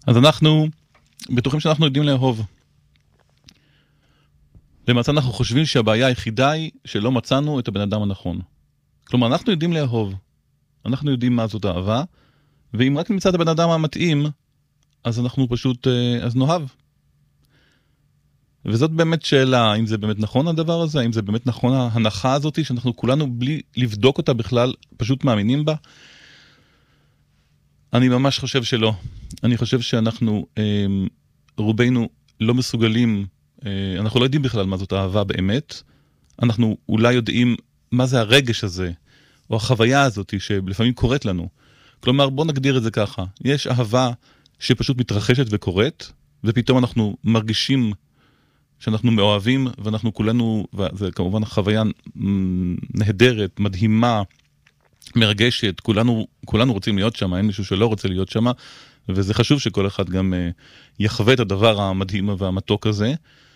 אז אנחנו בטוחים שאנחנו יודעים לאהוב. למעשה אנחנו חושבים שהבעיה היחידה היא שלא מצאנו את הבן אדם הנכון. כלומר, אנחנו יודעים לאהוב. אנחנו יודעים מה זאת אהבה, ואם רק נמצא את הבן אדם המתאים, אז אנחנו פשוט, אז נאהב. וזאת באמת שאלה, האם זה באמת נכון הדבר הזה? האם זה באמת נכון ההנחה הזאת, שאנחנו כולנו בלי לבדוק אותה בכלל, פשוט מאמינים בה? אני ממש חושב שלא. אני חושב שאנחנו, רובנו לא מסוגלים, אנחנו לא יודעים בכלל מה זאת אהבה באמת. אנחנו אולי יודעים מה זה הרגש הזה, או החוויה הזאת שלפעמים קורית לנו. כלומר, בוא נגדיר את זה ככה. יש אהבה שפשוט מתרחשת וקורית, ופתאום אנחנו מרגישים שאנחנו מאוהבים, ואנחנו כולנו, וזה כמובן חוויה נהדרת, מדהימה, מרגשת, כולנו רוצים להיות שם, אין מישהו שלא רוצה להיות שם, וזה חשוב שכל אחד גם יחווה את הדבר המדהים והמתוק הזה.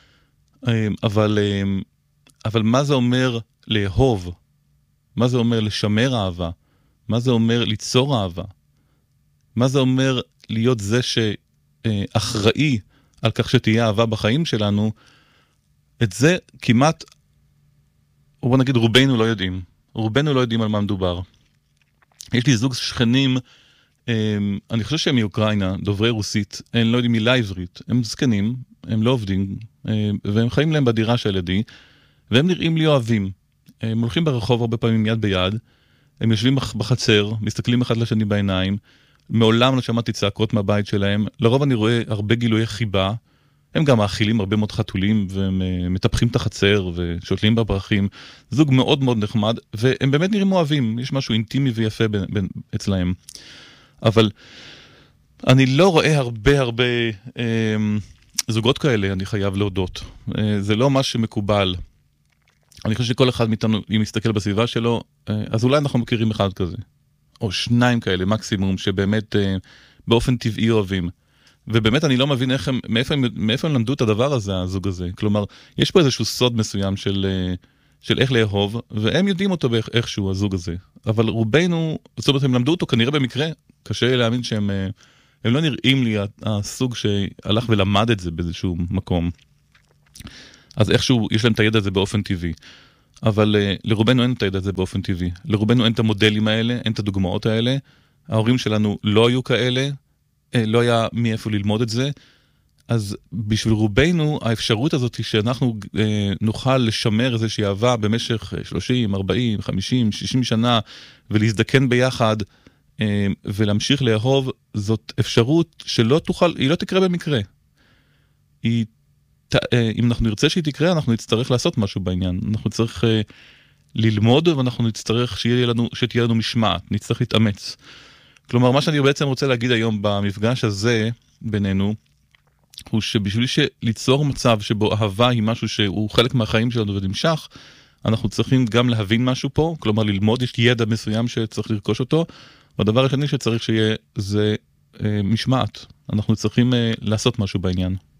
אבל מה זה אומר לאהוב? מה זה אומר לשמר אהבה? מה זה אומר ליצור אהבה? מה זה אומר להיות זה שאחראי על כך שתהיה אהבה בחיים שלנו? את זה כמעט, בוא נגיד, רובנו לא יודעים. רובנו לא יודעים על מה מדובר. יש לי זוג שכנים, אני חושב שהם מאוקראינה, דוברי רוסית, הם לא יודעים מילה עברית, הם זקנים, הם לא עובדים, והם חיים להם בדירה של ידי, והם נראים לי אוהבים. הם הולכים ברחוב הרבה פעמים יד ביד, הם יושבים בחצר, מסתכלים אחד לשני בעיניים, מעולם לא שמעתי צעקות מהבית שלהם, לרוב אני רואה הרבה גילויי חיבה, הם גם מאכילים הרבה מאוד חתולים, והם מטפחים את החצר ושותלים בפרחים, זוג מאוד מאוד נחמד, והם באמת נראים אוהבים, יש משהו אינטימי ויפה אצלהם. אבל אני לא רואה הרבה זוגות כאלה, אני חייב להודות. זה לא מה שמקובל. אני חושב שכל אחד מאיתנו, אם מסתכל בסביבה שלו, אז אולי אנחנו מכירים אחד כזה, או שניים כאלה, מקסימום, שבאמת באופן טבעי אוהבים. ובאמת אני לא מבין מאיפה הם למדו את הדבר הזה, הזוג הזה. כלומר, יש פה איזשהו סוד מסוים של איך לאהוב, והם יודעים אותו באיכשהו, הזוג הזה. אבל רובנו, זאת אומרת, הם למדו אותו כנראה במקרה, קשה להאמין שהם לא נראים לי הסוג שהלך ולמד את זה באיזשהו מקום. אז איכשהו יש להם את הידע הזה באופן טבעי. אבל לרובנו אין את הידע הזה באופן טבעי. לרובנו אין את המודלים האלה, אין את הדוגמאות האלה. ההורים שלנו לא היו כאלה, לא היה מאיפה ללמוד את זה. אז בשביל רובנו, האפשרות הזאת היא שאנחנו נוכל לשמר איזושהי אהבה במשך 30, 40, 50, 60 שנה, ולהזדקן ביחד, ולהמשיך לאהוב, זאת אפשרות שלא תוכל, היא לא תקרה במקרה. אם אנחנו נרצה שהיא תקרה, אנחנו נצטרך לעשות משהו בעניין. אנחנו נצטרך ללמוד, ואנחנו נצטרך שתהיה לנו משמעת, נצטרך להתאמץ. כלומר, מה שאני בעצם רוצה להגיד היום במפגש הזה בינינו, הוא שבשביל ליצור מצב שבו אהבה היא משהו שהוא חלק מהחיים שלנו ונמשך, אנחנו צריכים גם להבין משהו פה, כלומר ללמוד, יש ידע מסוים שצריך לרכוש אותו, והדבר השני שצריך שיהיה זה משמעת. אנחנו צריכים לעשות משהו בעניין.